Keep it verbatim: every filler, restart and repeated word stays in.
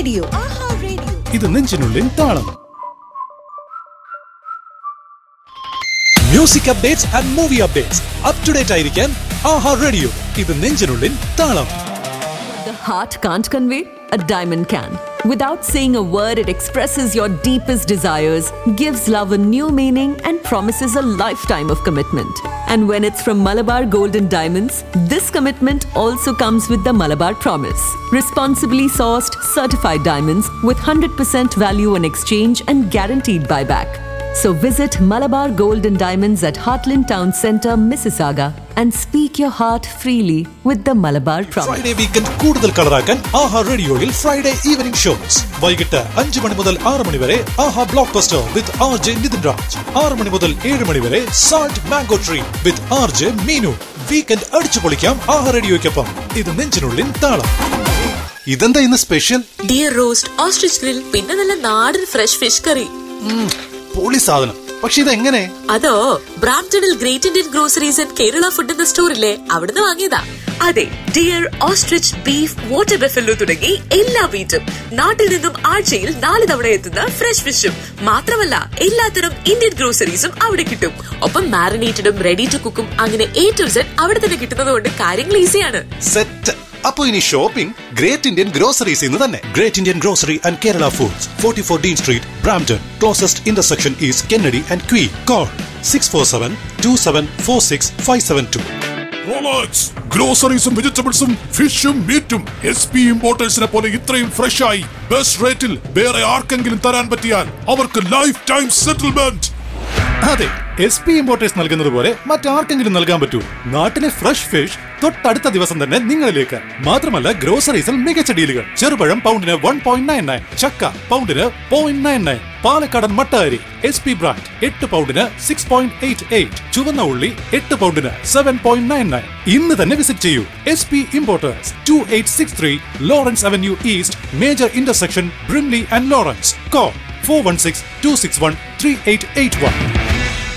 Radio ആഹാ radio ഇത് നെഞ്ചിനുള്ളിൽ താളം. Music updates and movie updates up to date ആയിരിക്കാൻ ആഹാ റേഡിയോ ഇത് നെഞ്ചിനുള്ളിൽ താളം. The heart can't convey, a diamond can. Without saying a word, it expresses your deepest desires, gives love a new meaning, and promises a lifetime of commitment. And when it's from Malabar Gold and Diamonds, this commitment also comes with the Malabar Promise. Responsibly sourced, certified diamonds with one hundred percent value on exchange and guaranteed buyback. So visit Malabar Gold and Diamonds at Heartland Town Centre, Mississauga, and speak your heart freely with the Malabar Promise. Friday weekend കൂടുതൽ കളറാക്കാൻ ആഹാ റേഡിയോയിൽ Friday evening shows വൈകിട്ട് അഞ്ച് മണി മുതൽ ആറ് മണി വരെ ആഹാ block buster with R J Nitin Raj. ആറ് മണി മുതൽ ഏഴ് മണി വരെ salt mango tree with R J Meenu. Weekend അടിച്ചു പൊളിക്കാം ആഹാ റേഡിയോയ്ക്കൊപ്പം. ഇത് നെഞ്ചിനുള്ളിൽ താളം. ഇതെന്താ ഇന്ന് special? Dear roast, ostrich grill, പിന്നെ നല്ല നാടൻ ഫ്രഷ് ഫിഷ് കറി. പൊളി സാധനം. പക്ഷെ ഇതെങ്ങനെ? അതോ ബ്രാംപ്ടണിൽ great Indian groceries and Kerala food എന്ന സ്റ്റോറിലെ അവിടുന്ന് വാങ്ങിയതാ. അതെ, dear, ostrich, beef, water buffalo തുടങ്ങി എല്ലാ മീറ്റും നാട്ടിൽ നിന്നും ആഴ്ചയിൽ നാല് തവണ എത്തുന്ന ഫ്രഷ് ഫിഷും മാത്രമല്ല എല്ലാത്തരം ഇന്ത്യൻ ഗ്രോസറീസും അവിടെ കിട്ടും. ഒപ്പം മാരിനേറ്റഡും റെഡി ടു കുക്കും അങ്ങനെ എ ടു സെഡ് അവിടെ തന്നെ കിട്ടുന്നത് കൊണ്ട് കാര്യങ്ങൾ ഈസിയാണ്. സെറ്റ്. അപ്പൊ ഇനി ഷോപ്പിംഗ് ഗ്രേറ്റ് ഇന്ത്യൻ ഗ്രോസറീസ് ഇന്ന് തന്നെ. Great Indian grocery and Kerala foods, forty-four Dean Street, Brampton. Closest intersection is Kennedy and Quay. Call six four seven, two seven four six five seven two. Rolex ഗ്രോസറീസും വെജിറ്റബിൾസും ഫിഷും മീറ്റും S P ഇമ്പോർട്ടേഴ്സിനെ പോലെ ഇത്രയും fresh ആയി best റേറ്റിൽ വേറെ ആർക്കെങ്കിലും തരാൻ പറ്റിയാൽ അവർക്ക് ലൈഫ് ടൈം സെറ്റിൽമെന്റ്. അതെ, എസ് പി ഇമ്പോർട്ടേഴ്സ് നൽകുന്നത് പോലെ മറ്റാർക്കെങ്കിലും നൽകാൻ പറ്റൂ. നാട്ടിലെ ഫ്രഷ് ഫിഷ് തൊട്ടടുത്ത ദിവസം തന്നെ നിങ്ങളിലേക്ക്. മാത്രമല്ല ഗ്രോസറീസിൽ മികച്ച ഡീലുകൾ. ചെറുപഴം പൗണ്ടിന് വൺ പോയിന്റ് നയൻ നയൻ, ചക്ക പൗണ്ടിന് പോയിന്റ് നയൻ നയൻ, പാലക്കാടൻ മട്ട അരി എസ് പി ബ്രാൻഡ് എട്ട് പൗണ്ടിന് സിക്സ് പോയിന്റ് എയ്റ്റ് എയ്റ്റ്, ചുവന്ന ഉള്ളി എട്ട് പൗണ്ടിന് സെവൻ പോയിന്റ് നയൻ നയൻ. ഇന്ന് തന്നെ വിസിറ്റ് ചെയ്യൂ. S P importers, to eight six three Lawrence avenue east, major intersection, Brimley and Lawrence. Call four one six, two six one, three eight eight one.